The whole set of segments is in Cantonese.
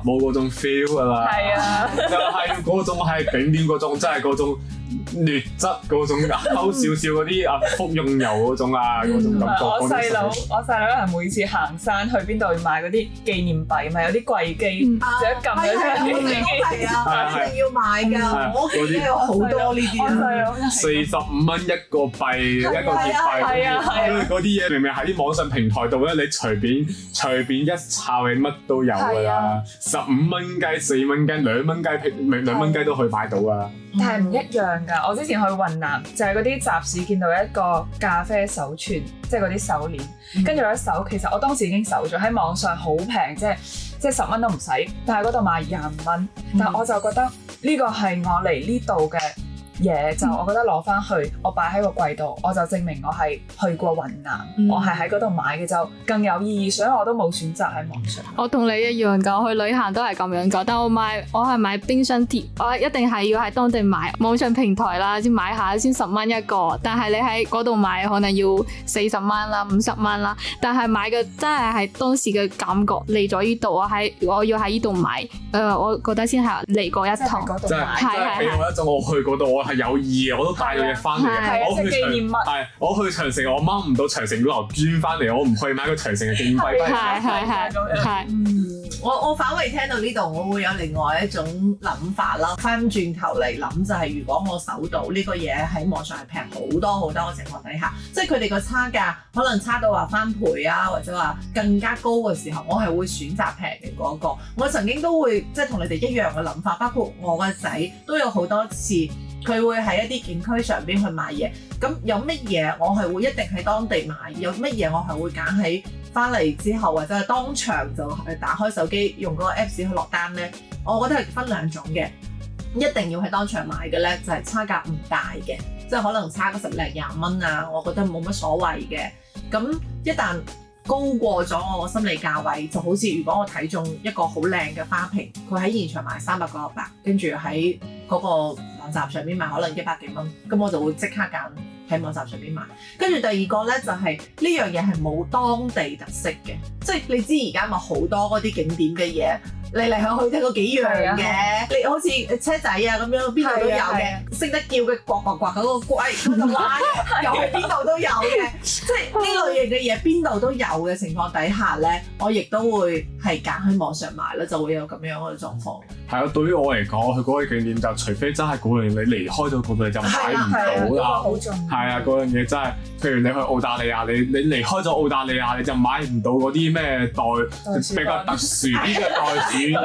冇嗰種 feel 㗎啦。 係啊， 就係嗰種係景點嗰種，真係嗰種劣質嗰種，溝少少嗰啲福用油嗰種啊，嗰種感覺。 我細佬係每次行山去邊度買嗰啲紀念幣，咪有啲貴機，就一撳咗出嚟。 係啊，一定要買㗎。我屋企有好多呢啲啊。 45蚊一個幣，一個鐵幣，跟住嗰啲嘢明明喺啲網上平台度咧，你隨便一抄你乜都有㗎啦。15蚊雞、4蚊雞、2蚊雞2蚊雞都可以買到啊！ 但係唔一樣㗎，我之前去雲南就係嗰啲集市見到一個咖啡手串，即係嗰啲手鏈，跟住有一手，其實我當時已經搜咗喺網上好平，即係10蚊都唔使，但係嗰度賣25蚊，但係我就覺得呢個係我嚟呢度嘅嘢，就我覺得攞翻去，我擺喺個櫃度，我就證明我係去過雲南，我係喺嗰度買嘅，就更有意義，所以我都冇選擇喺網上。 我同你一樣㗎，我去旅行都係咁樣㗎，但我係買冰箱貼，我一定係要喺當地買，網上平台啦，先買下先10蚊一個，但係你喺嗰度買可能要40蚊啦、50蚊啦，但係買嘅真係當時嘅感覺嚟咗呢度，我要喺呢度買，我覺得先係嚟過一趟， 真係俾我一種我去嗰度我係有意嘅，我都帶咗嘢翻嚟嘅。我去紀念物，我去長城，我掹唔到長城嗰頭捐翻嚟，我唔可以買個長城嘅紀念幣。 係。 我反為聽到呢度，我會有另外一種諗法啦。翻轉頭嚟諗就係，如果我搜到呢個嘢喺網上係平好多好多嘅情況底下，即係佢哋個差價可能差到話翻倍啊，或者話更加高嘅時候，我係會選擇平嘅嗰個。我曾經都會即係同你哋一樣嘅諗法，包括我個仔都有好多次，佢會喺一啲景區上邊去買嘢。咁有乜嘢我係會一定喺當地買，有乜嘢我係會揀喺翻嚟之後或者係當場就打開手機用嗰個 Apps 去落單咧。我覺得係分兩種嘅，一定要喺當場買嘅咧就係差價唔大嘅，即係可能差個10零20蚊啊，我覺得冇乜所謂嘅。咁一旦高過咗我個心理價位，就好似如果我睇中一個好靚嘅花瓶，佢喺現場賣398，跟住喺嗰個網站上邊賣可能100幾蚊，咁我就會即刻揀喺網站上邊買。跟住第二個咧就係呢樣嘢係冇當地特色嘅，即係你知而家咪好多嗰啲景點嘅嘢。嚟嚟去去都嗰幾樣嘅，你好似車仔啊咁樣，邊度都有嘅，識得叫嘅呱呱呱嗰個龜嗰度拉，又係邊度都有嘅，即係呢類型嘅嘢邊度都有嘅情況底下咧，我亦都會係揀喺網上買啦，就會有咁樣嘅狀況。 係啊，對於我嚟講，去嗰個景點就除非真係嗰樣你離開咗嗰度你就買唔到啦。 好重要。 係啊，嗰樣嘢真係，譬如你去澳大利亞，你離開咗澳大利亞你就買唔到嗰啲咩比較特殊啲嘅袋鼠。係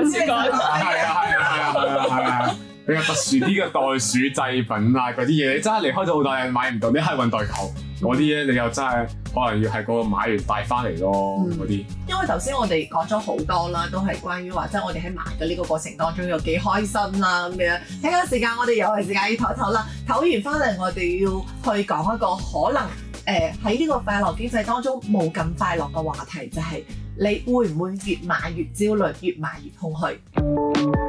啊，比較特殊啲嘅袋鼠製品啊，嗰啲嘢你真係離開咗澳大利亞買唔到，你係運代購嗰啲咧，你又真係可能要喺嗰度買完帶翻嚟咯嗰啲。 因為頭先我哋講咗好多啦，都係關於話即係我哋喺買嘅呢個過程當中有幾開心啦咁樣。睇下時間，我哋又係時間要唞唞啦，唞完翻嚟我哋要去講一個可能喺呢個快樂經濟當中冇咁快樂嘅話題，就係你會唔會越買越焦慮，越買越空虛？